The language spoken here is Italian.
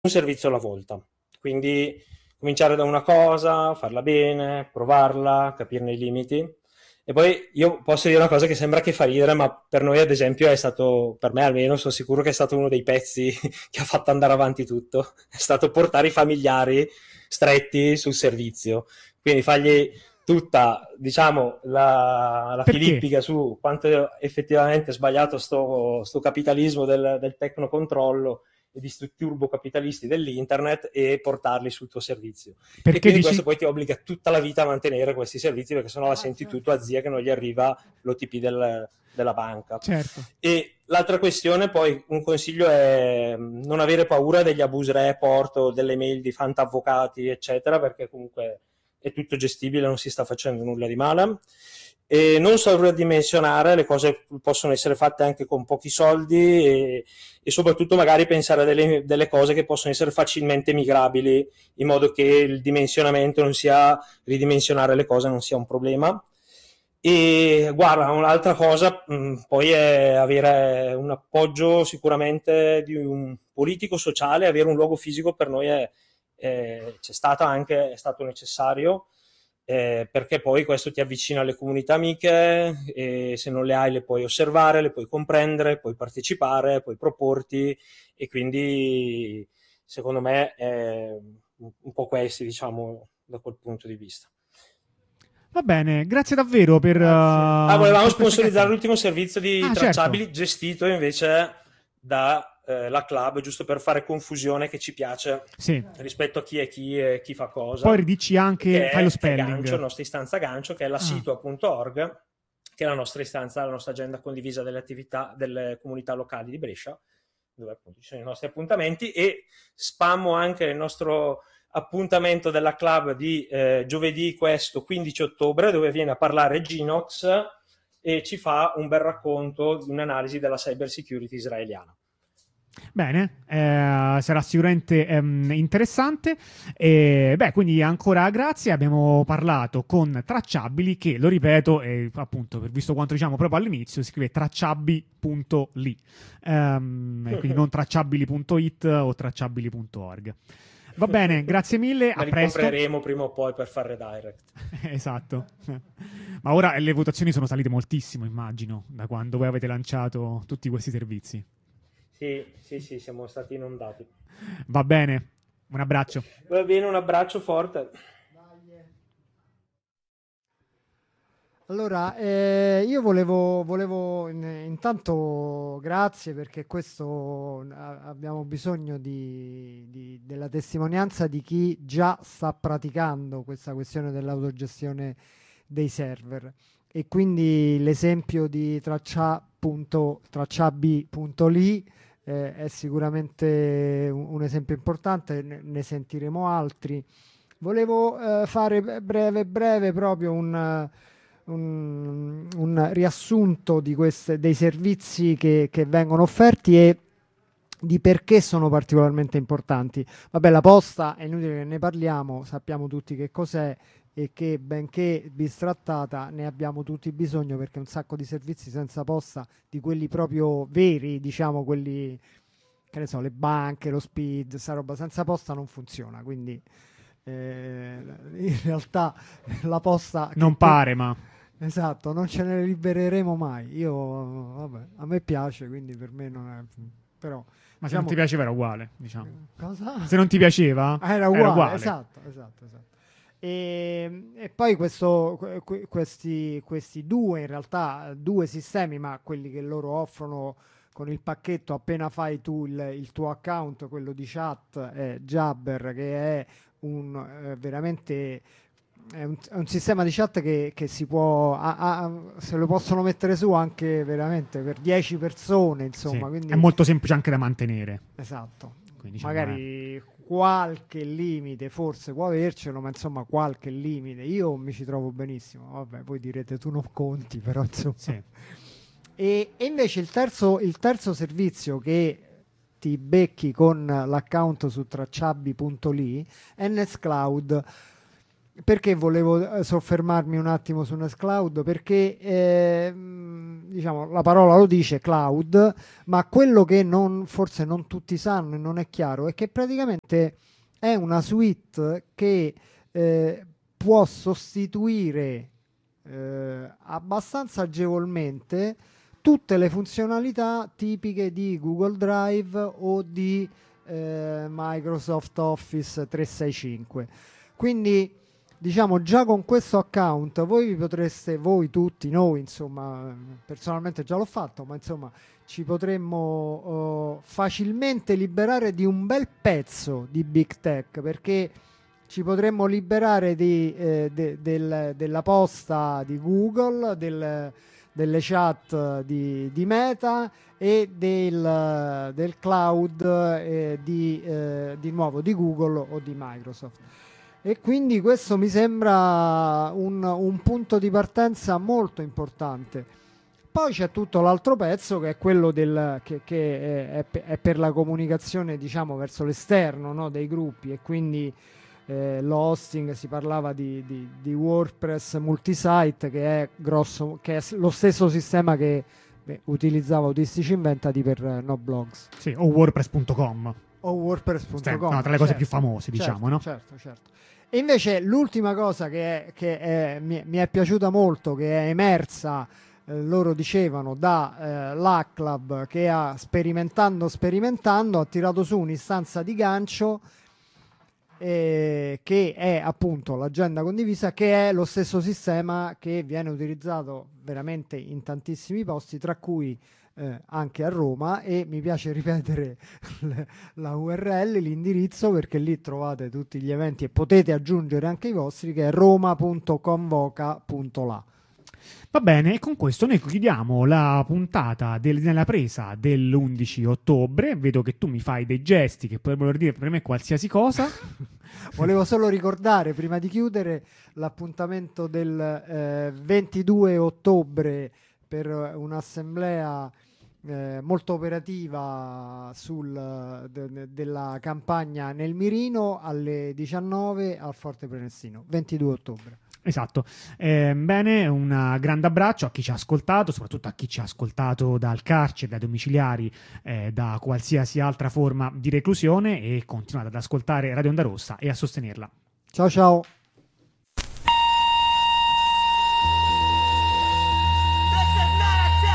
un servizio alla volta. Quindi cominciare da una cosa, farla bene, provarla, capirne i limiti. E poi io posso dire una cosa che sembra che fa ridere, ma per noi ad esempio è stato, per me almeno, sono sicuro che è stato uno dei pezzi che ha fatto andare avanti tutto, è stato portare i familiari stretti sul servizio. Quindi fargli tutta, diciamo, la Perché? filippica su quanto effettivamente è sbagliato sto capitalismo del tecnocontrollo e di sti turbocapitalisti dell'internet e portarli sul tuo servizio. E Perché quindi questo dici? poi ti obbliga tutta la vita a mantenere questi servizi, perché sennò la senti tu tua zia che non gli arriva l'OTP della banca. Certo. E l'altra questione, poi un consiglio è non avere paura degli abuse report o delle mail di fantavvocati, eccetera, perché comunque è tutto gestibile, non si sta facendo nulla di male. E non sovradimensionare, le cose possono essere fatte anche con pochi soldi e soprattutto magari pensare a delle cose che possono essere facilmente migrabili, in modo che il dimensionamento non sia, ridimensionare le cose non sia un problema. E guarda, un'altra cosa poi è avere un appoggio sicuramente di un politico sociale, avere un luogo fisico per noi c'è stato anche, è stato necessario, perché poi questo ti avvicina alle comunità amiche e se non le hai le puoi osservare, le puoi comprendere, puoi partecipare, puoi proporti e quindi secondo me è un po' questi, diciamo, da quel punto di vista. Va bene, grazie davvero Grazie. Ah, volevamo per questa sponsorizzare chiacchierata. l'ultimo servizio di Ah, certo. tracciabili gestito invece da la club, giusto per fare confusione che ci piace Sì. rispetto a chi è chi e chi fa Poi cosa, ridici anche, fai lo che è Gancio, spelling. la nostra istanza Gancio, che è la Ah, situa.org, che è la nostra istanza, la nostra agenda condivisa delle attività delle comunità locali di Brescia, dove appunto ci sono i nostri appuntamenti e spammo anche il nostro appuntamento della club di giovedì questo 15 ottobre dove viene a parlare Ginox e ci fa un bel racconto di un'analisi della cyber security israeliana. bene, sarà sicuramente interessante. E, beh, quindi ancora grazie. Abbiamo parlato con Tracciabili, che lo ripeto, appunto, per visto quanto diciamo proprio all'inizio, si scrive tracciabili.li, quindi non tracciabili.it o tracciabili.org. Va bene, grazie mille, Ma a li presto. compreremo prima o poi per fare redirect. Esatto. Ma ora le votazioni sono salite moltissimo, immagino, da quando voi avete lanciato tutti questi servizi. Sì, sì, sì, siamo stati inondati. Va bene, un abbraccio. Va bene, un abbraccio forte. Allora, io volevo intanto grazie perché questo abbiamo bisogno della testimonianza di chi già sta praticando questa questione dell'autogestione dei server. E quindi l'esempio di tracciabi.li è sicuramente un esempio importante, ne sentiremo altri. Volevo fare breve proprio un riassunto dei servizi che vengono offerti e di perché sono particolarmente importanti. Vabbè, la posta è inutile che ne parliamo, sappiamo tutti che cos'è e che benché bistrattata ne abbiamo tutti bisogno perché un sacco di servizi senza posta, di quelli proprio veri, diciamo quelli che ne so, le banche, lo speed, sta roba senza posta non funziona, quindi in realtà la posta Non pare, ma... esatto, non ce ne libereremo mai. Io, vabbè, a me piace, quindi per me non è... Però, Ma se non ti diciamo... piaceva era uguale, diciamo. Cosa? Se non ti piaceva, Ah, era era uguale, uguale. esatto. E poi questi due, in realtà, due sistemi, ma quelli che loro offrono con il pacchetto appena fai tu il tuo account, quello di chat, è Jabber, che è veramente è un sistema di chat che si può, se lo possono mettere su anche veramente per 10 persone, Sì, insomma, è quindi molto semplice anche da mantenere. esatto. Quindi diciamo è... Magari qualche limite forse può avercelo, ma insomma qualche limite. Io mi ci trovo benissimo. Vabbè, voi direte tu non conti, però insomma. Sì. E invece il terzo servizio che ti becchi con l'account su tracciabi.li è Nextcloud. Perché volevo soffermarmi un attimo su Nextcloud? Perché diciamo, la parola lo dice, cloud, ma quello che forse non tutti sanno e non è chiaro è che praticamente è una suite che può sostituire abbastanza agevolmente tutte le funzionalità tipiche di Google Drive o di Microsoft Office 365. Quindi diciamo già con questo account voi tutti, noi insomma, personalmente già l'ho fatto, ma insomma ci potremmo facilmente liberare di un bel pezzo di Big Tech, perché ci potremmo liberare della posta di Google, delle chat di Meta e del cloud di nuovo di Google o di Microsoft. E quindi questo mi sembra un punto di partenza molto importante. Poi c'è tutto l'altro pezzo che è quello che è per la comunicazione, diciamo, verso l'esterno, no, dei gruppi, e quindi l'hosting, si parlava di WordPress multisite, che è lo stesso sistema che utilizzava Autistici Inventati per NoBlogs. Sì, o WordPress.com. O WordPress.com. No, tra le cose più famose, diciamo, no? Certo. E invece l'ultima cosa che mi è piaciuta molto, che è emersa, loro dicevano, da l'Hack che ha sperimentando, ha tirato su un'istanza di gancio che è appunto l'agenda condivisa, che è lo stesso sistema che viene utilizzato veramente in tantissimi posti, tra cui anche a Roma, e mi piace ripetere la URL, l'indirizzo, perché lì trovate tutti gli eventi e potete aggiungere anche i vostri, che è roma.convoca.la. Va bene, e con questo noi chiudiamo la puntata nella presa dell'11 ottobre. Vedo che tu mi fai dei gesti che potrebbero dire per me qualsiasi cosa. Volevo solo ricordare, prima di chiudere, l'appuntamento del 22 ottobre per un'assemblea molto operativa della campagna nel Mirino alle 19 al Forte Prenestino, 22 ottobre. Esatto. Bene, un grande abbraccio a chi ci ha ascoltato, soprattutto a chi ci ha ascoltato dal carcere, dai domiciliari, da qualsiasi altra forma di reclusione, e continuate ad ascoltare Radio Onda Rossa e a sostenerla. Ciao ciao.